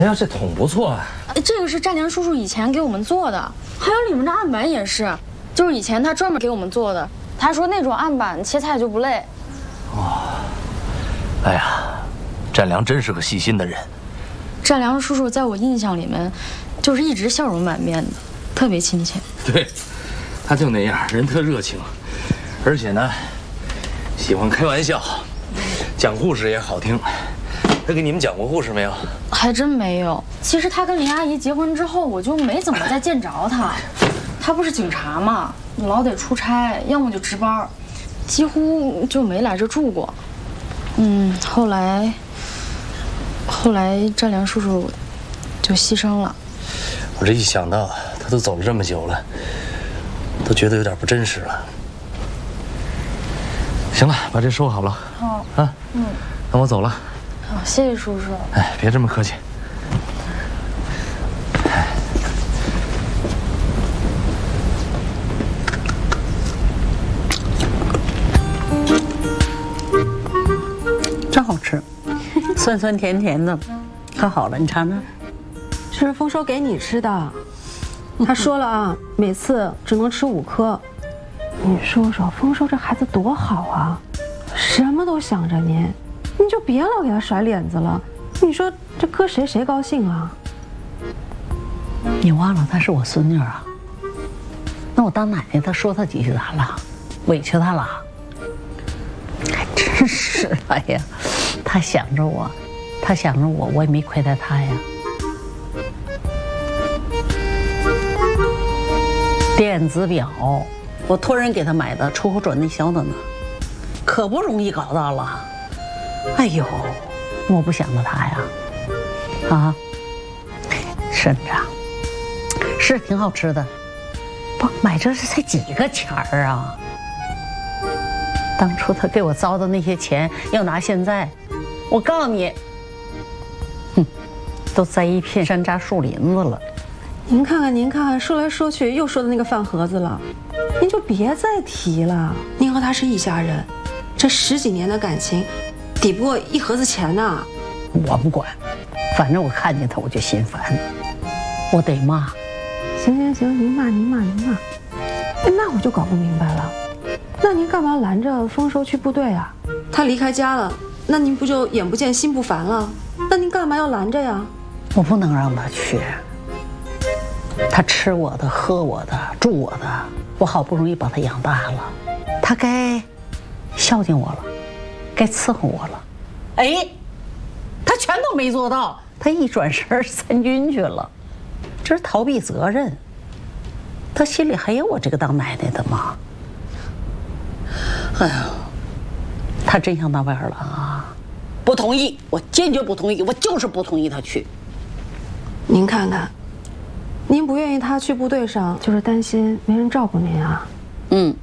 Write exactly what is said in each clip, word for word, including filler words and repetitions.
哎呀，这桶不错啊！ 这个是占良叔叔以前给我们做的，还有里面的案板也是，就是以前他专门给我们做的。他说那种案板切菜就不累。 哦，哎呀，占良真是个细心的人。 占良叔叔在我印象里面，就是一直笑容满面的，特别亲切。 对，他就那样，人特热情，而且呢，喜欢开玩笑，讲故事也好听。他给你们讲过故事没有？ 还真没有。其实他跟林阿姨结婚之后，我就没怎么再见着他。他不是警察嘛，老得出差，要么就值班，几乎就没来这住过。嗯，后来，后来占良叔叔就牺牲了。 我这一想到他都走了这么久了，都觉得有点不真实了。行了，把这收好了。 好啊，嗯，那我走了。 好，谢谢叔叔。 哎，别这么客气。 真好吃，酸酸甜甜的，可好了，你尝尝。 这是丰收给你吃的，他说了啊，每次只能吃五颗。你说说，丰收这孩子多好啊，什么都想着您，你就别老给他甩脸子了。你说这搁谁谁高兴啊？ 你忘了她是我孙女啊？那我当奶奶，她说她几句咋了？委屈她了？还真是的呀，她想着我，她想着我，我也没亏待她呀。电子表，我托人给她买的，出口转内销的呢，可不容易搞到了。哎呦，我不想着她呀，啊，省着，是挺好吃的，不买这是才几个钱儿啊。当初他给我糟的那些钱，要拿现在，我告诉你，哼，都栽一片山楂树林子了。 您看看，您看看，说来说去又说到那个饭盒子了，您就别再提了。您和他是一家人，这十几年的感情，抵不过一盒子钱呐。 我不管，反正我看见他我就心烦，我得骂。 行行行，您骂您骂您骂，那我就搞不明白了。那您干嘛拦着丰收去部队啊？他离开家了，那您不就眼不见心不烦了？那您干嘛要拦着呀？ 我不能让他去，他吃我的，喝我的，住我的，我好不容易把他养大了，他该孝敬我了，该伺候我了。哎，他全都没做到，他一转身参军去了，这是逃避责任。他心里还有我这个当奶奶的吗？哎呀，他真想当外儿郎啊！不同意，我坚决不同意，我就是不同意他去。 您看看，您不愿意他去部队上，就是担心没人照顾您啊？ 嗯。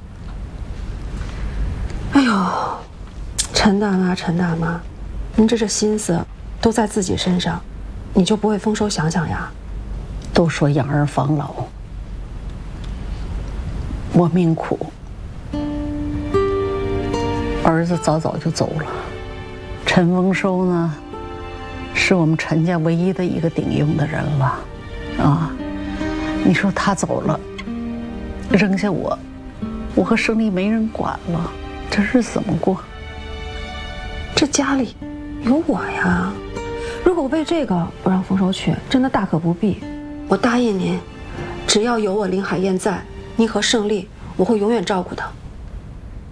哎呦，陈大妈，陈大妈，您这这心思都在自己身上，你就不为丰收想想呀？ 都说养儿防老，我命苦。儿子早早就走了，陈丰收呢，是我们陈家唯一的一个顶用的人了，啊，你说他走了，扔下我，我和胜利没人管了，这日子怎么过？ 这家里有我呀，如果为这个不让丰收去，真的大可不必。我答应您，只要有我林海燕在，您和胜利，我会永远照顾他。